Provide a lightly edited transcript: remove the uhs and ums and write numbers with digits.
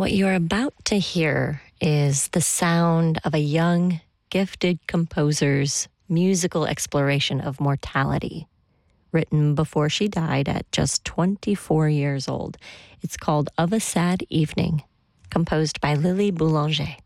What you're about to hear is the sound of a young, gifted composer's musical exploration of mortality, written before she died at just 24 years old. It's called Of a Sad Evening, composed by Lily Boulanger.